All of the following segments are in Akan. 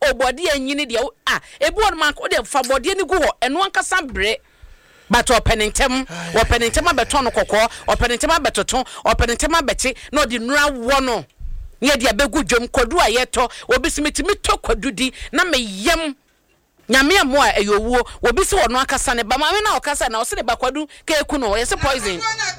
body anyini de ebu on man ko de fa body ni go ho eno ankasa bre but openentem abeton kokko openentem abetoton openentem abeti no de nura wo no ye de abegu dwom kwadu ayeto obisimitimi to kwadu di na meyem nyame amo a eyowuo obisi wo no akasa ne ba ma me na okasa na o se de bakwadu ka eku no ye se poison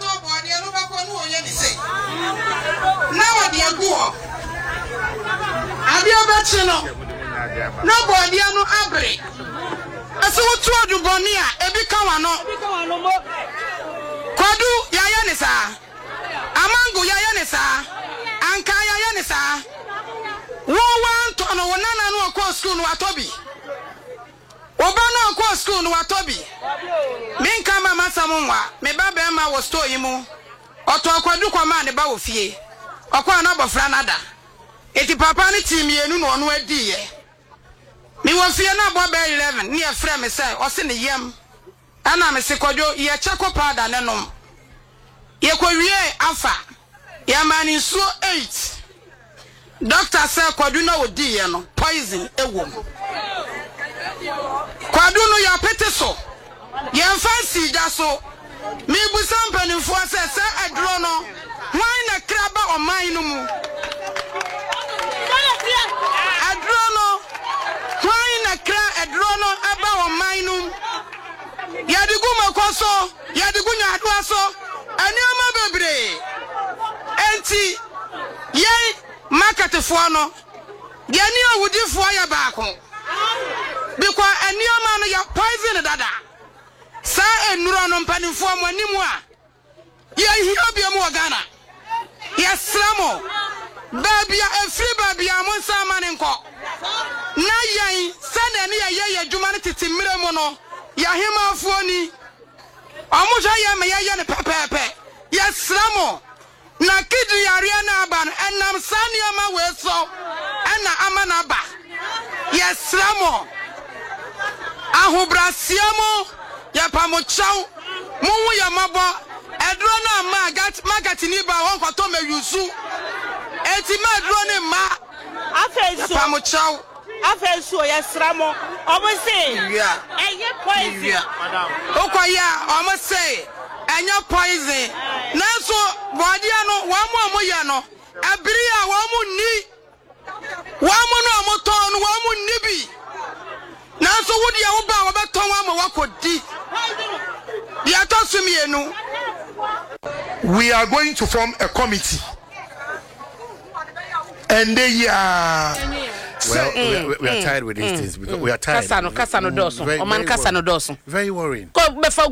na wadi aguo abi abachi no na body anu abre ase wotu oduboni a ebi ka wa no kwadu yaya ne sa amango yaya ne sa anka yaya ne sa wo wanto no wonana no akọ school no atobi oba no akọ school no atobi minka mama samunwa me baba ma wo store yimu oto akwadu kwa ma ne ba wo fie okwa na bofra nada eti papa ni team yenu no ono adi ye mi wo fie na bo be 11 ni e frɛ me say o se ne yam ana me se kwadwo ye chako pada ne nom ye kwawie afa ya mani so 8 doctor say kwadu na odi ye no poison ewom kwadu no ya pete so ye fancy da so mi busam panifo se adro no why na kraba oman no mu adro no why na kra adro no aba oman no ya digu makoso ya digu nyado aso ani oma bebre enti ye market fo no ye ni awudi fo ya baako because ani oma no ya poison dada sa enuro no mpanifo mo animu a ye hia bia mo Ghana ye sramo babia efri babia mo sama ne nko na yan sane ne ye adwuma ne tete mire mo no ya hema afuoni omusha ye me ye ne pepepe ye sramo na kidi yare na aba no enam sane ama we so ena ama na aba ye sramo ahobrasiamo ya pamochau munwu ya mabo edro na magati ni ba won kwato meyusu eti ma edro ni ma afensu pamochau afensu ya sramo omosi eye poison okoya omosi enye poison na so body no wa mo ya no abiri a wa mu ni wa mu no mo ton wa mu ni bi na so wodi a wo ba wo beton wa mo wakodi dia to sumienu. We are going to form a committee and they are we are tired with these things because we are tired. Kasano doso. Oman kasano doso. Very worrying.